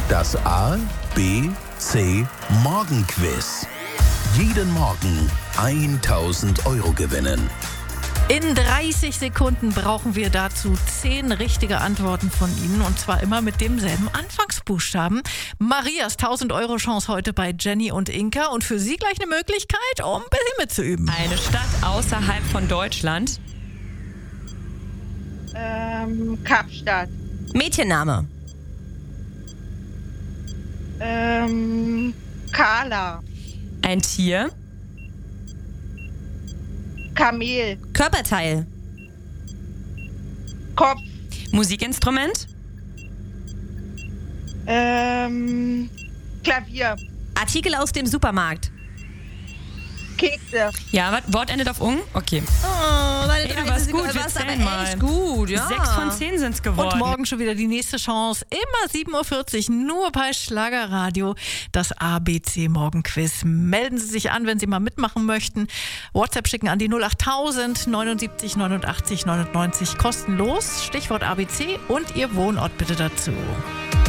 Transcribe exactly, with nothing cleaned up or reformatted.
Das A, B, C Morgenquiz. Jeden Morgen tausend Euro gewinnen. In dreißig Sekunden brauchen wir dazu zehn richtige Antworten von Ihnen und zwar immer mit demselben Anfangsbuchstaben. Marias tausend Euro Chance heute bei Jenny und Inka und für Sie gleich eine Möglichkeit, um ein bisschen mitzuüben. Eine Stadt außerhalb von Deutschland. Ähm, Kapstadt. Mädchenname. Ähm, Carla. Ein Tier. Kamel. Körperteil. Kopf. Musikinstrument. Ähm, Klavier. Artikel aus dem Supermarkt. Kekse. Ja, wat- Wort endet auf ung? Okay. Oh, deine Ey, du dreißig warst Sekunden gut, wir warst zählen aber mal. echt gut, ja. Sechs von zehn sind's geworden. Und morgen schon wieder die nächste Chance. Immer sieben Uhr vierzig, nur bei Schlagerradio. Das A B C Morgenquiz. Melden Sie sich an, wenn Sie mal mitmachen möchten. WhatsApp schicken an die null acht tausend neunundsiebzig neunundachtzig neunundneunzig kostenlos. Stichwort A B C und Ihr Wohnort bitte dazu.